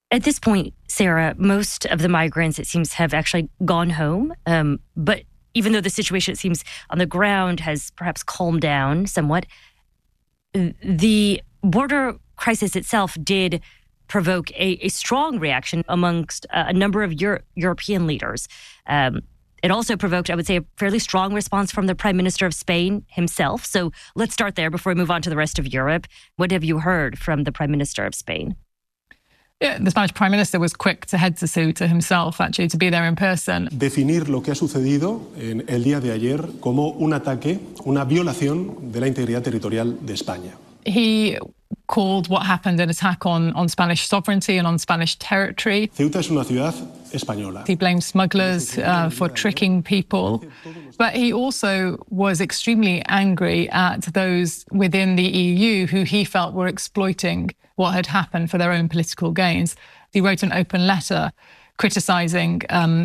At this point, Sarah, most of the migrants, it seems, have actually gone home. But even though the situation, it seems, on the ground has perhaps calmed down somewhat, the border crisis itself did provoke a strong reaction amongst a number of European leaders. It also provoked, I would say, a fairly strong response from the Prime Minister of Spain himself. So let's start there before we move on to the rest of Europe. What have you heard from the Prime Minister of Spain? Yeah, the Spanish Prime Minister was quick to head to Ceuta himself, actually, to be there in person. Definir lo que ha sucedido en el día de ayer como un ataque, una violación de la integridad territorial de España. He called what happened an attack on Spanish sovereignty and on Spanish territory. Ceuta es una ciudad española. He blamed smugglers for tricking people. But he also was extremely angry at those within the EU who he felt were exploiting what had happened for their own political gains. He wrote an open letter criticising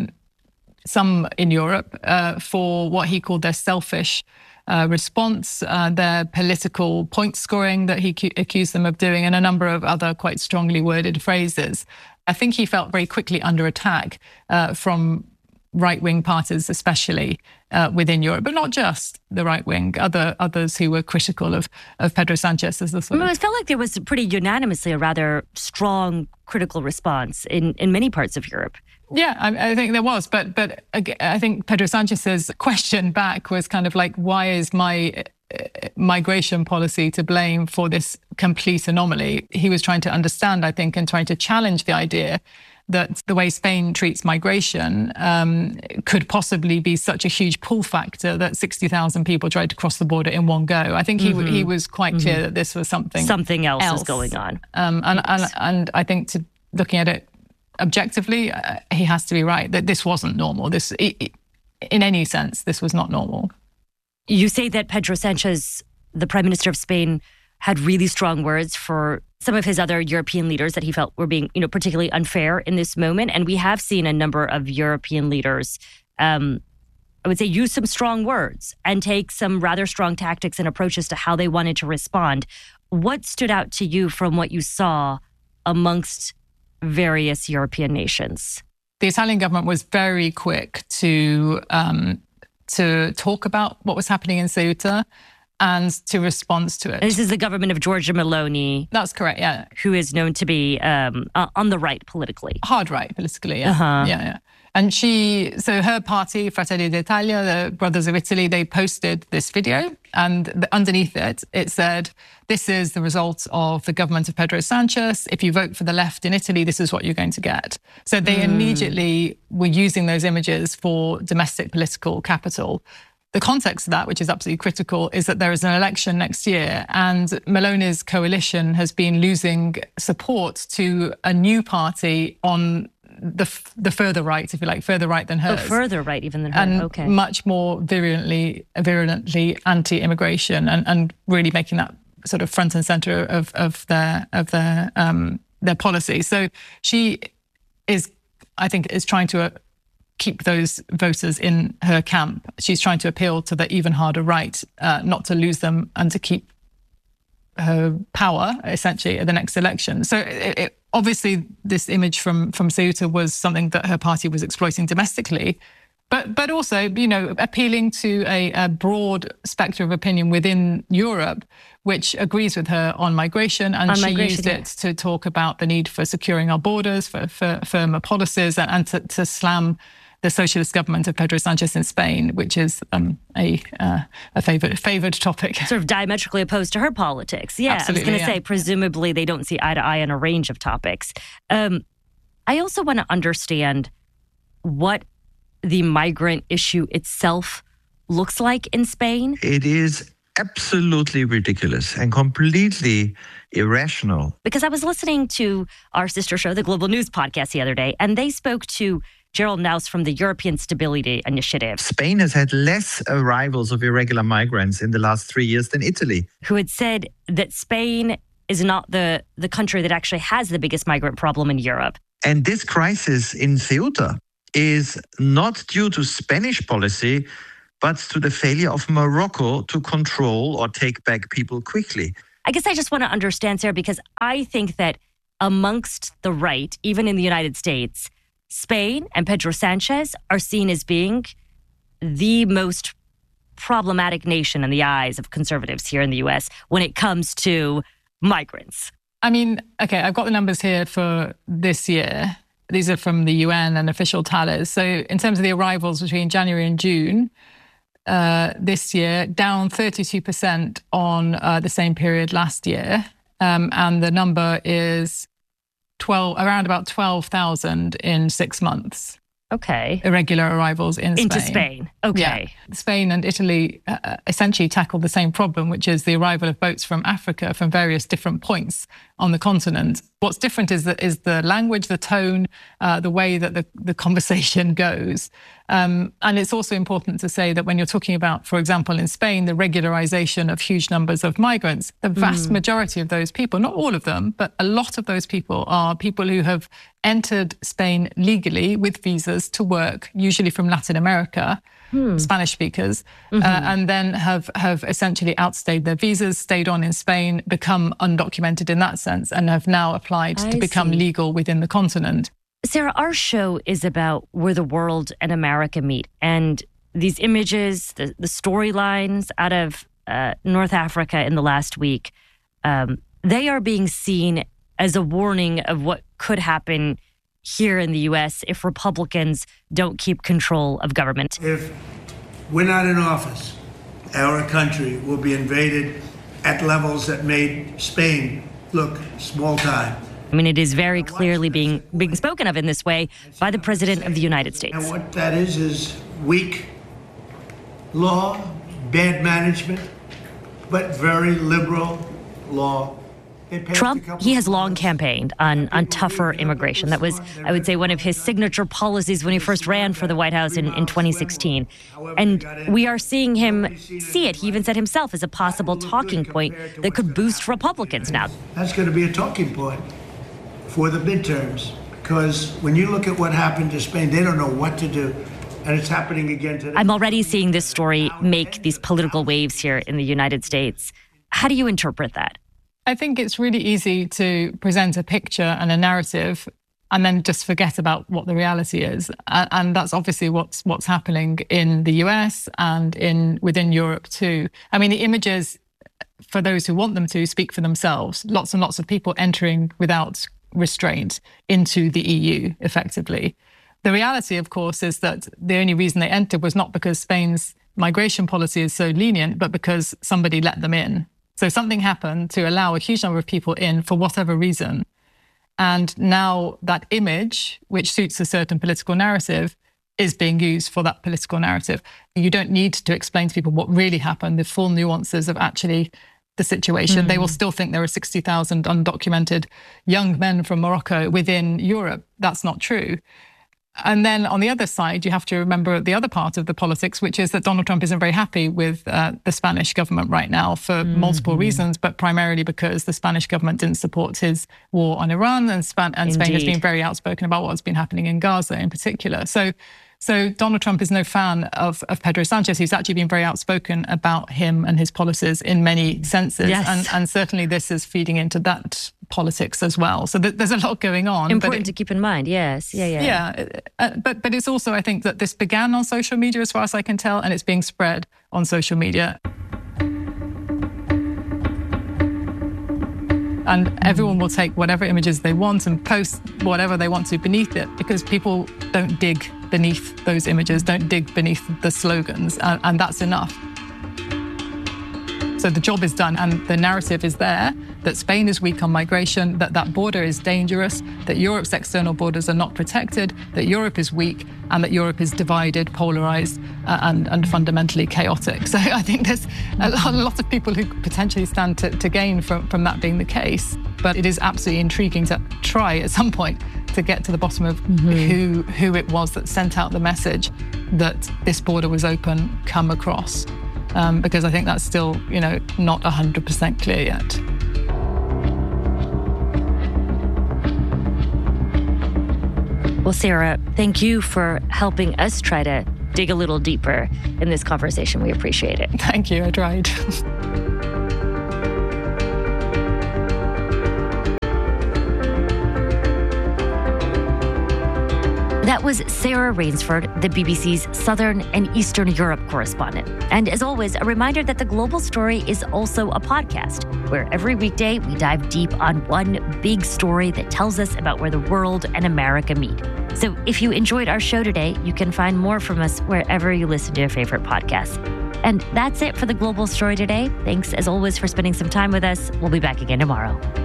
some in Europe for what he called their selfish response, their political point scoring that he accused them of doing, and a number of other quite strongly worded phrases. I think he felt very quickly under attack from right-wing parties, especially within Europe, but not just the right-wing, others who were critical of Pedro Sanchez as the sort of... It felt like there was pretty unanimously a rather strong critical response in many parts of Europe. Yeah, I think there was. But I think Pedro Sanchez's question back was kind of like, why is my migration policy to blame for this complete anomaly? He was trying to understand, I think, and trying to challenge the idea that the way Spain treats migration could possibly be such a huge pull factor that 60,000 people tried to cross the border in one go. I think he was quite clear that this was something else was going on. And I think looking at it objectively, he has to be right that this wasn't normal. In any sense, this was not normal. You say that Pedro Sanchez, the Prime Minister of Spain, had really strong words for some of his other European leaders that he felt were being, particularly unfair in this moment. And we have seen a number of European leaders, I would say, use some strong words and take some rather strong tactics and approaches to how they wanted to respond. What stood out to you from what you saw amongst various European nations? The Italian government was very quick to talk about what was happening in Ceuta and to respond to it. This is the government of Giorgia Meloni. That's correct, yeah. Who is known to be on the right politically. Hard right politically, yeah. Yeah. And so her party, Fratelli d'Italia, the Brothers of Italy, they posted this video, and underneath it said, this is the result of the government of Pedro Sanchez. If you vote for the left in Italy, this is what you're going to get. So they immediately were using those images for domestic political capital. The context of that, which is absolutely critical, is that there is an election next year, and Meloni's coalition has been losing support to a new party on the further right, if you like, further right than hers. Oh, further right even than her, and okay. Much more virulently anti-immigration and really making that sort of front and centre of their policy. So she is, I think, trying to keep those voters in her camp. She's trying to appeal to the even harder right, not to lose them and to keep her power, essentially, at the next election. So obviously, this image from Ceuta was something that her party was exploiting domestically, but also, appealing to a broad spectrum of opinion within Europe, which agrees with her on migration. And she used it to talk about the need for securing our borders, for firmer policies, and to slam the socialist government of Pedro Sanchez in Spain, which is a favoured topic. Sort of diametrically opposed to her politics. Yeah, absolutely, I was going to say, presumably they don't see eye to eye on a range of topics. I also want to understand what the migrant issue itself looks like in Spain. It is absolutely ridiculous and completely irrational. Because I was listening to our sister show, the Global News Podcast, the other day, and they spoke to Gerald Naus from the European Stability Initiative. Spain has had less arrivals of irregular migrants in the last 3 years than Italy. Who had said that Spain is not the country that actually has the biggest migrant problem in Europe. And this crisis in Ceuta is not due to Spanish policy, but to the failure of Morocco to control or take back people quickly. I guess I just want to understand, Sarah, because I think that amongst the right, even in the United States, Spain and Pedro Sanchez are seen as being the most problematic nation in the eyes of conservatives here in the US when it comes to migrants. I mean, okay, I've got the numbers here for this year. These are from the UN and official tallies. So in terms of the arrivals between January and June this year, down 32% on the same period last year. And the number is around about 12,000 in 6 months. Okay. Irregular arrivals in Spain. Into Spain. Okay. Yeah. Spain and Italy essentially tackled the same problem, which is the arrival of boats from Africa from various different points on the continent. What's different is the language, the tone, the way that the conversation goes. And it's also important to say that when you're talking about, for example, in Spain, the regularization of huge numbers of migrants, the vast majority of those people, not all of them, but a lot of those people are people who have entered Spain legally with visas to work, usually from Latin America, Spanish speakers, and then have essentially outstayed their visas, stayed on in Spain, become undocumented in that sense, and have now applied to become legal within the continent. Sarah, our show is about where the world and America meet. And these images, the storylines out of North Africa in the last week, they are being seen as a warning of what could happen here in the U.S. if Republicans don't keep control of government. If we're not in office, our country will be invaded at levels that made Spain look small time. I mean, it is very clearly being spoken of in this way by the President of the United States. And what that is weak law, bad management, but very liberal law. Trump, he has long campaigned on tougher immigration. That was, I would say, one of his signature policies when he first ran for the White House in 2016. And we are seeing him see it. He even said himself as a possible talking point that could boost Republicans now. That's going to be a talking point for the midterms, because when you look at what happened to Spain, they don't know what to do. And it's happening again today. I'm already seeing this story make these political waves here in the United States. How do you interpret that? I think it's really easy to present a picture and a narrative and then just forget about what the reality is. And that's obviously what's happening in the US and within Europe too. I mean, the images, for those who want them to, speak for themselves. Lots and lots of people entering without restraint into the EU, effectively. The reality, of course, is that the only reason they entered was not because Spain's migration policy is so lenient, but because somebody let them in. So something happened to allow a huge number of people in for whatever reason. And now that image, which suits a certain political narrative, is being used for that political narrative. You don't need to explain to people what really happened, the full nuances of actually the situation. They will still think there are 60,000 undocumented young men from Morocco within Europe. That's not true. And then on the other side, you have to remember the other part of the politics, which is that Donald Trump isn't very happy with the Spanish government right now for multiple reasons, but primarily because the Spanish government didn't support his war on Iran, and Spain has been very outspoken about what's been happening in Gaza in particular. So Donald Trump is no fan of Pedro Sanchez. He's actually been very outspoken about him and his policies in many senses. Yes. And certainly this is feeding into that politics as well. So there's a lot going on. Important to keep in mind, yes. Yeah. But it's also, I think, that this began on social media as far as I can tell, and it's being spread on social media. And everyone will take whatever images they want and post whatever they want to beneath it, because people don't dig beneath those images, don't dig beneath the slogans, and that's enough. So the job is done, and the narrative is there that Spain is weak on migration, that border is dangerous, that Europe's external borders are not protected, that Europe is weak, and that Europe is divided, polarized, and fundamentally chaotic. So I think there's a lot of people who potentially stand to gain from that being the case. But it is absolutely intriguing to try at some point to get to the bottom of who it was that sent out the message that this border was open, come across. Because I think that's still, not 100% clear yet. Well, Sarah, thank you for helping us try to dig a little deeper in this conversation. We appreciate it. Thank you. I tried. That was Sarah Rainsford, the BBC's Southern and Eastern Europe correspondent. And as always, a reminder that The Global Story is also a podcast, where every weekday we dive deep on one big story that tells us about where the world and America meet. So if you enjoyed our show today, you can find more from us wherever you listen to your favorite podcasts. And that's it for The Global Story today. Thanks, as always, for spending some time with us. We'll be back again tomorrow.